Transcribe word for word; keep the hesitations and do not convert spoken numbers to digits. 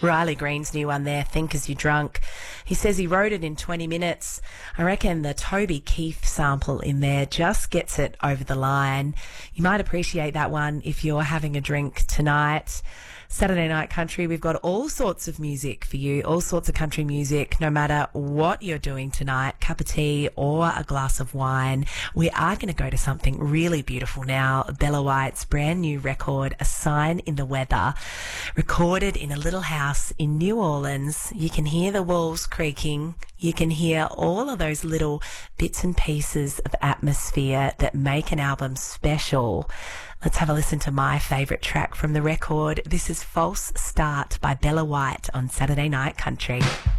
Riley Green's new one there, Think As You Drunk. He says he wrote it in twenty minutes. I reckon the Toby Keith sample in there just gets it over the line. You might appreciate that one if you're having a drink tonight. Saturday Night Country, we've got all sorts of music for you, all sorts of country music, no matter what you're doing tonight, cup of tea or a glass of wine. We are going to go to something really beautiful now. Bella White's brand new record, A Sign in the Weather, recorded in a little house in New Orleans. You can hear the walls creaking. You can hear all of those little bits and pieces of atmosphere that make an album special. Let's have a listen to my favourite track from the record. This is False Start by Bella White on Saturday Night Country.